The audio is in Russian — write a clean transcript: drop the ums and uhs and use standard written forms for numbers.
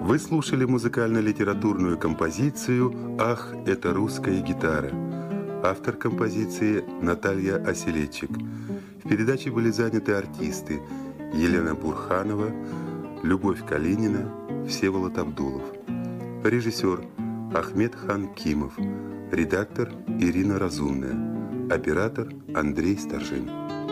Вы слушали музыкально-литературную композицию «Ах, это русская гитара». Автор композиции Наталья Оселедчик. В передаче были заняты артисты Елена Бурханова, Любовь Калинина, Всеволод Абдулов. Режиссер Ахмед Хан Кимов. Редактор Ирина Разумная. Оператор Андрей Старжин.